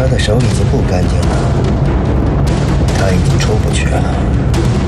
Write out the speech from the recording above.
的手已经不干净了，他已经出不去了。